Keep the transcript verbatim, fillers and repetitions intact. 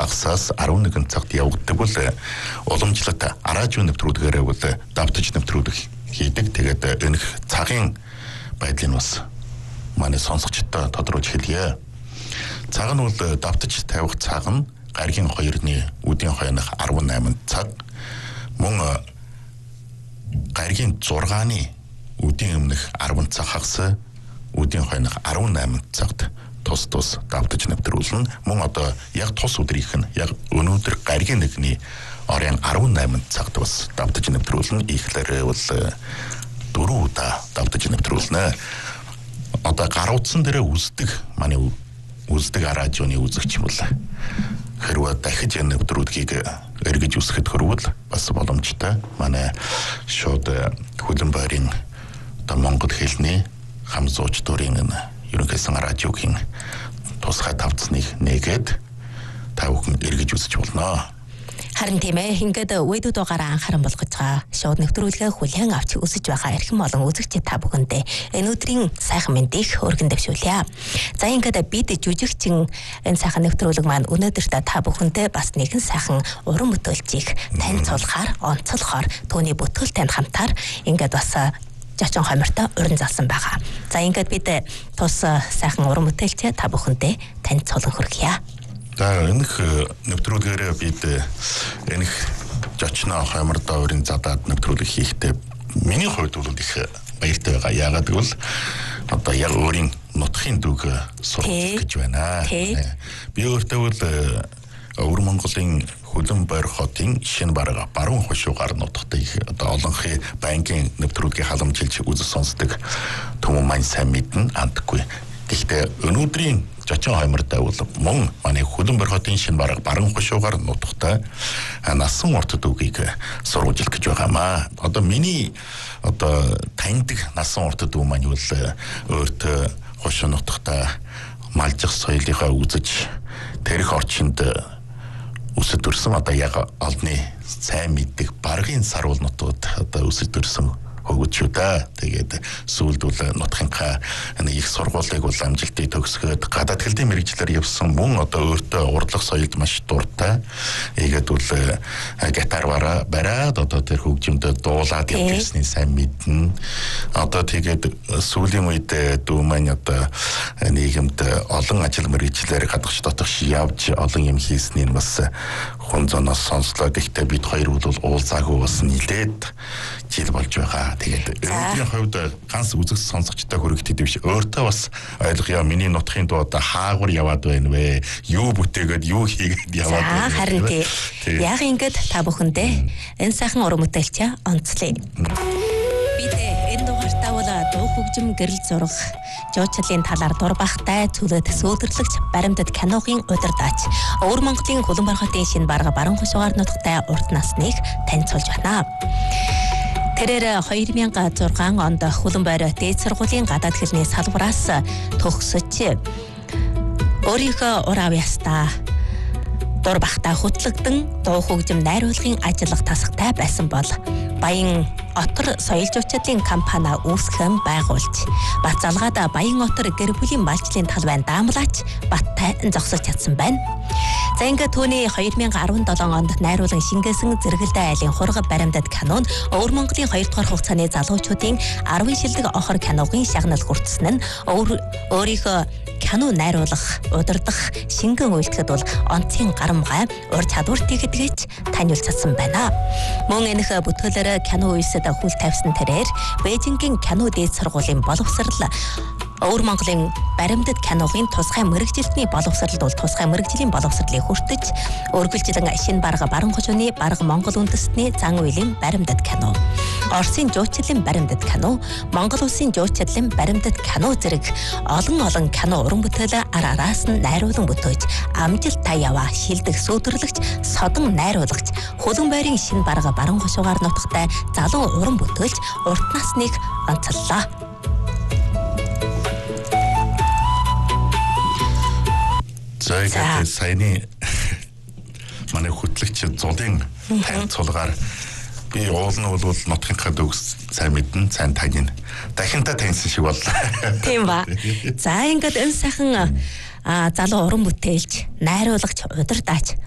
хагасаас арван нэгэн цагт явагддаг бол уламжлалт араажуу нэвтрүүлгээрээ бол давтаж нэвтрүүлэг хийдэг. Тэгээд энэх цагийн байдлыг бас манай сонсогчдод тодруулж хэлье. Цаг нь бол давтаж тавих цаг нь гаригийн хоёрны үдийн хойнох арван найман цаг. Мөн гаригийн зургааны үдийн өмнөх арван цаг хагас үдийн хойнох арван найман цагт тус тус давтаж нэвтрүүлнэ. Мөн одоо яг тус өдрийнх нь яг өнөөдөр гаригийн нэгний орон арван найман цагт бас давтаж нэвтрүүлнэ. Ихлээр бол дөрвөн удаа давтаж нэвтрүүлнэ. Одоо гар утсан дээр үздэг манай үздэг радионы үзэгч бол хэрвээ дахиж нэвтрүүлгийг эргэж үсгэхэд хүрвэл бас боломжтой. Манай шууд хөлөн байрын одоо Монгол хэлний хам зууч дурын ерөнхийсэн радиогийн тусгай тавцсныг нэгээд та бүхэн эргэж үзэж болно. Харин тийм ээ, ингээд үедүүд угаараа анхааран болгож байгаа шууд нэвтрүүлгээ хүлээн авч үзэж байгаа эрхэм олон үзэгчид та бүхэндээ энэ өдрийн сайхан мэндийг өргөн дэвшүүлье. За ингээд бид жүжигчин энэ сайхан нэвтрүүлэг маань өнөөдөрт та бүхэндээ бас нэгэн сайхан уран бүтээлчийг танилцуулахаар, онцлохоор түүний бүтгэл танд хамтаар ингээд бас Жачин хомортой уран залсан байгаа. За ингээд бид тус сайхан уран бүтээлчээ та бүхэндээ танилцуулан хүргье. За энэх нэвтрүүлгээрээ бид энэх Жачна хомортой уран задаад нэвтрүүлэг хийхдээ миний хувьд бол их баяртай байгаа. Яагаад гэвэл одоо яг өөрийн нутгийн дүүг сурах гэж байна. Би өөртөө бол Өвөр Монголын Хөлөн Бойр хотын шинэ бараг баруун хошуугаар нутагтай их одоо олонхын банкын нэвтрүүлгийн халамжилж үзэл сонсдог түмэн маань сайн мэднэ андаггүй. Гэхдээ өнөөдрийн Жачин хомортой бол мөн манай Хөлөн Бойр хотын шинэ бараг баруун хошуугаар нутагтай насан урт дүүгийг сурвалжлах гэж байгаамаа. Одоо миний одоо таньдаг насан урт дүү маань бол өөртөө хошуу нутагтай малжих соёлынхаа үзэж тэрх орчинд өсөж төрсөн одоо яг олны сайн мэддэг баргын саруул нутгууд одоо өсөж төрсөн хөгжиж удаа. Тэгээд сүүлд бол нутгийнхаа их сургуулийг бол амжилтыг төгсгөөд гадаад хэлний мэргэжлэр явсан мөн одоо өөртөө урдлах соёлд маш дуртай. Ийгээд бол гитар бараад одоо тэр хөгжимдөд дуулаад явжсны сайн мэднэ. Одоо тэгээд сүүлийн үед дүү маань одоо нийгэмд олон ажил мэргэжлэр гадагш дотогш явж олон юм хийснийг бас хүн зоноос сонслоо. Гэхдээ бид хоёр бол уулзаагүй бас нилээд жил болж байгаа. Тэгээд өөрийн хувьд ганц үзэгч сонсогчтой хүрэгдэв биш. Өөртөө бас ойлгоё. Миний нутгийн дуу одоо хаагур яваад байна вэ? Юу бүтээгээд юу хийгээд яваад байна. Харин тий. Яг ингээд та бүхэндээ энэ сайхан уран бүтээлчээ онцлоё. Бид энэ дугаартаа бол дуу хөгжим гэрэл зураг жуучлалын талаар дурбахтай цөлөд сөөдөрлөгч баримтат киногийн удирдаач Өвөр Монголын Хөлөн Бойр хотын шинэ бараг баруун хошуугаар нутагтай урт насныг танилцуулж байна. Тэрээр хоёр мянган зургаан онд Хөлөн Бойр дээд сургуулийн гадаад хэлний салбараас төгсөж өөрийнхөө ур авьяастаа дурбахтай хөтлөгдөн дуу хөгжим найруулгын ажиллах тасгатай байсан бол Баян Отор соёл жуулчлалын компани үүсгэн байгуулж бат залгаад Баян Отор гэр бүлийн малчлалын талбайн даамлаач баттай зогсож чадсан байна. За ингээд түүний хоёр мянган арван долоо онд найруулан шингээсэн Зэрэгэлдээ айлын хурга баримтат кинон Өвөр Монголын хоёр дахь хугацааны залуучуудын арван шилдэг охор киногийн шагнал хүртсэн нь өөрийнхөө кино найруулах, удирдах, шингэн үйлдэхэд бол онцгийн гарамгай ур чадвартыг гэдгийч таниулж чадсан байна. Мөн энэх бүтээлээр кино үйлсэд хүл тавьсан тэрээр Бээжингийн кино дээд сургуулийн боловсрал Өвөр Монголын баримтат киногийн тусгай мэргэжилтний боловсролд бол тусгай мэргэжлийн боловсролыг хүртэж өргөлжилэн шинэ барга баруун хошууны барга Монгол үндэстний зан үйлийн баримтат кино, Оросын жуучлалын баримтат кино, Монгол улсын жуучлалын баримтат кино зэрэг олон олон кино уран бүтээлээ ар араас нь найруулан бүтөөж амжилттай яваа шилдэг сөөдөрлөгч содон найруулагч Хөлөн Бойрын шинэ барга баруун хошуугаар нутагтай залуу уран бүтээлч урт насныг онцоллоо. За ингээд саяны манай хөтлөгч зулын танилцуулгаар би уул нь бол нутгийнхаа дүүс сайн мэднэ, сайн таньна. Дахинтаа таньсан шиг боллоо. Тийм ба. За ингээд энэ сайхан залуу уран бүтээлч, найруулагч, удирдаач